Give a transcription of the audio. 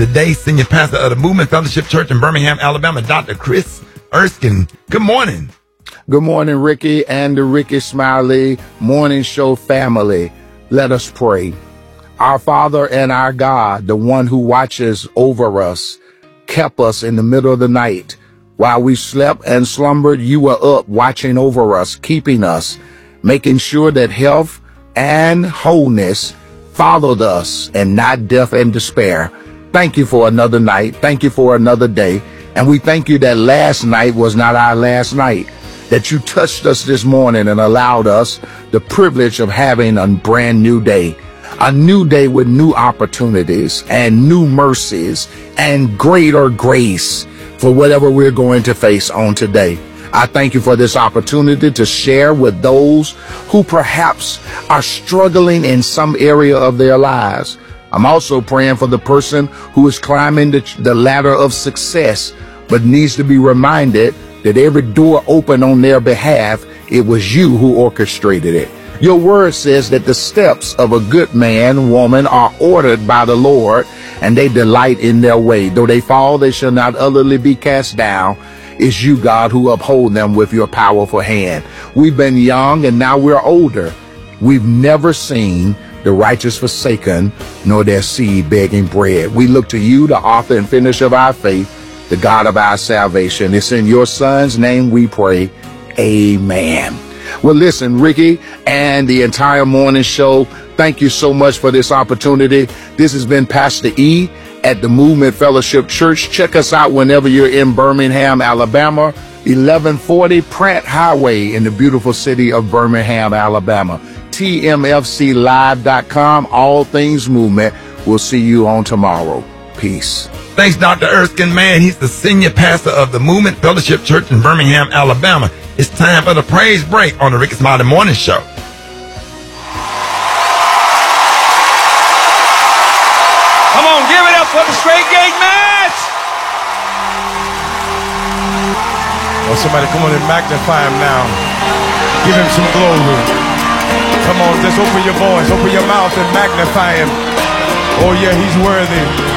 Today, Senior Pastor of the Movement Fellowship Church in Birmingham, Alabama, Dr. Chris Erskine. Good morning. Good morning, Ricky and the Ricky Smiley Morning Show family. Let us pray. Our Father and our God, the one who watches over us, kept us in the middle of the night. While we slept and slumbered, you were up watching over us, keeping us, making sure that health and wholeness followed us and not death and despair. Thank you for another night. Thank you for another day. And we thank you that last night was not our last night, that you touched us this morning and allowed us the privilege of having a brand new day with new opportunities and new mercies and greater grace for whatever we're going to face on today. I thank you for this opportunity to share with those who perhaps are struggling in some area of their lives. I'm also praying for the person who is climbing the ladder of success, but needs to be reminded that every door open on their behalf, it was you who orchestrated it. Your word says that the steps of a good man, woman are ordered by the Lord, and they delight in their way. Though they fall, they shall not utterly be cast down. It's you, God, who uphold them with your powerful hand. We've been young and now we're older. We've never seen the righteous forsaken, nor their seed begging bread. We look to you, the author and finisher of our faith, the God of our salvation. It's in your Son's name we pray. Amen. Well, listen, Ricky and the entire morning show, thank you so much for this opportunity. This has been Pastor E at the Movement Fellowship Church. Check us out whenever you're in Birmingham, Alabama, 1140 Pratt Highway in the beautiful city of Birmingham, Alabama. TMFClive.com, all things movement. We'll see you on tomorrow. Peace. Thanks, Dr. Erskine, man. He's the senior pastor of the Movement Fellowship Church in Birmingham, Alabama. It's time for the praise break on the Ricky Smiley Morning Show. Come on, give it up for the Straight Gate Match. Oh, somebody come on and magnify him now. Give him some glory. Come on, just open your voice, open your mouth and magnify him. Oh yeah, he's worthy.